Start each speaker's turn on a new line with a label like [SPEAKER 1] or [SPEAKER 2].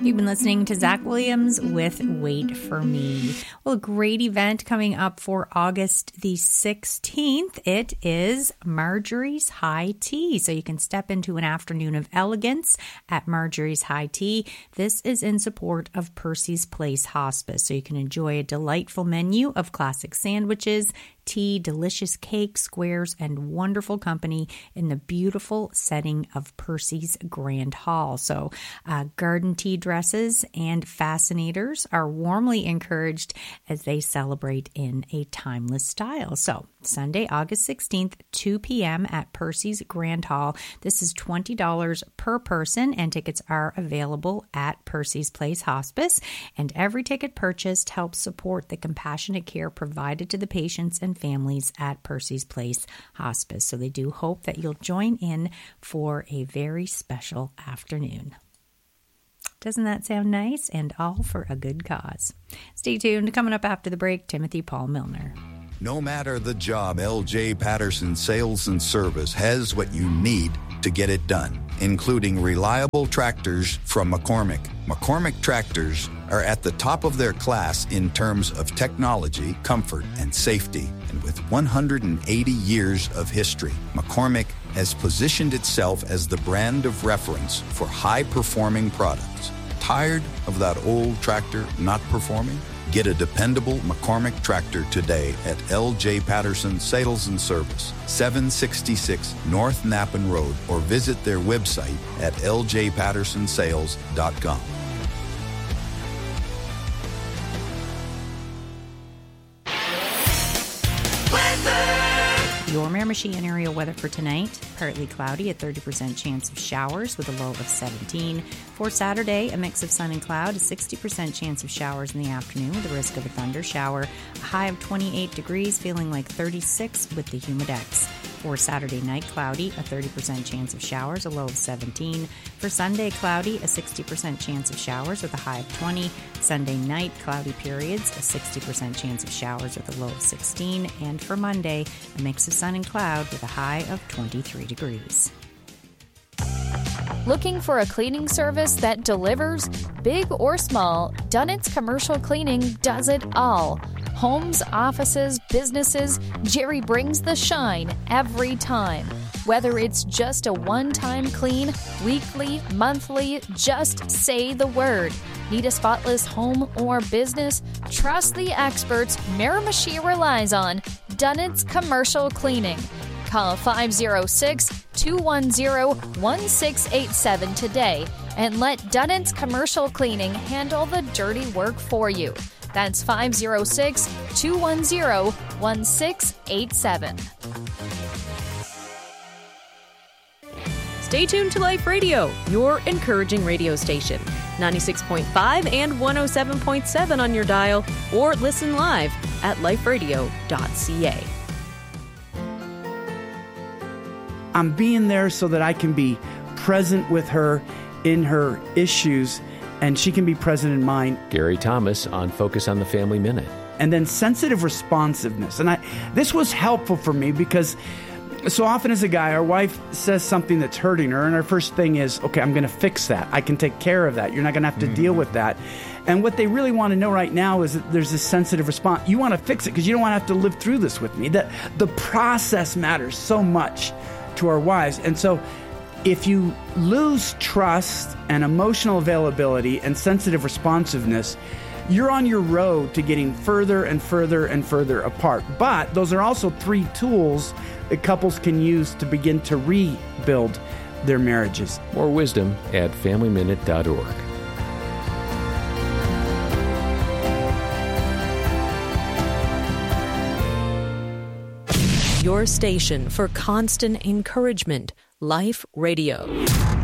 [SPEAKER 1] You've been listening to Zach Williams with Wait For Me. Well, a great event coming up for August the 16th. It is Marjorie's High Tea. So you can step into an afternoon of elegance at Marjorie's High Tea. This is in support of Percy's Place Hospice. So you can enjoy a delightful menu of classic sandwiches, tea, delicious cakes, squares, and wonderful company in the beautiful setting of Percy's Grand Hall. So garden tea dresses and fascinators are warmly encouraged as they celebrate in a timeless style. So Sunday, August 16th, 2 p.m. at Percy's Grand Hall. This is $20 per person, and tickets are available at Percy's Place Hospice. And every ticket purchased helps support the compassionate care provided to the patients and families at Percy's Place Hospice. So they do hope that you'll join in for a very special afternoon. Doesn't that sound nice? And all for a good cause. Stay tuned. Coming up after the break, Timothy Paul Milner.
[SPEAKER 2] No matter the job, L.J. Patterson Sales and Service has what you need to get it done, including reliable tractors from McCormick. McCormick tractors are at the top of their class in terms of technology, comfort, and safety. And with 180 years of history, McCormick has positioned itself as the brand of reference for high-performing products. Tired of that old tractor not performing? Get a dependable McCormick tractor today at L.J. Patterson Sales and Service, 766 North Nappen Road, or visit their website at ljpattersonsales.com.
[SPEAKER 1] Your Miramichi and area weather for tonight, partly cloudy, a 30% chance of showers with a low of 17. For Saturday, a mix of sun and cloud, a 60% chance of showers in the afternoon with a risk of a thunder shower, a high of 28 degrees, feeling like 36 with the humidex. For Saturday night, cloudy, a 30% chance of showers, a low of 17. For Sunday, cloudy, a 60% chance of showers with a high of 20. Sunday night, cloudy periods, a 60% chance of showers with a low of 16. And for Monday, a mix of sun and cloud with a high of 23 degrees.
[SPEAKER 3] Looking for a cleaning service that delivers? Big or small, Dunnett's Commercial Cleaning does it all. Homes, offices, businesses, Jerry brings the shine every time. Whether it's just a one-time clean, weekly, monthly, just say the word. Need a spotless home or business? Trust the experts Miramichi relies on. Dunnett's Commercial Cleaning. Call 506-210-1687 today and let Dunnett's Commercial Cleaning handle the dirty work for you. That's 506-210-1687.
[SPEAKER 4] Stay tuned to Life Radio, your encouraging radio station. 96.5 and 107.7 on your dial, or listen live at liferadio.ca.
[SPEAKER 5] I'm being there so that I can be present with her in her issues, and she can be present in mine.
[SPEAKER 6] Gary Thomas on Focus on the Family Minute.
[SPEAKER 5] And then sensitive responsiveness. And this was helpful for me because so often as a guy, our wife says something that's hurting her, and our first thing is, okay, I'm going to fix that. I can take care of that. You're not going to have to deal with that. And what they really want to know right now is that there's this sensitive response. You want to fix it because you don't want to have to live through this with me. That the process matters so much to our wives. And so if you lose trust and emotional availability and sensitive responsiveness, you're on your road to getting further and further and further apart. But those are also 3 tools that couples can use to begin to rebuild their marriages.
[SPEAKER 6] More wisdom at FamilyMinute.org.
[SPEAKER 4] Your station for constant encouragement, Life Radio.